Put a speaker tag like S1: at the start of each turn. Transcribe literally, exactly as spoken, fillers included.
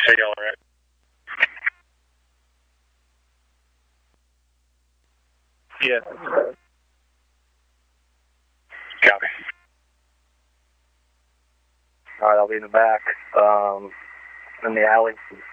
S1: Say y'all are at. Yeah. Copy.
S2: All right, I'll be in the back, um, in the alley.